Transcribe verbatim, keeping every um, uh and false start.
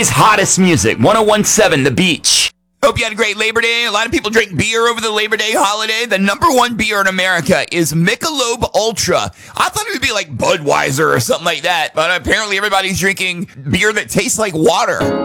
Today's hottest music, one oh one point seven The Beach. Hope you had a great Labor Day. A lot of people drink beer over the Labor Day holiday. The number one beer in America is Michelob Ultra. I thought it would be like Budweiser or something like that, but apparently everybody's drinking beer that tastes like water.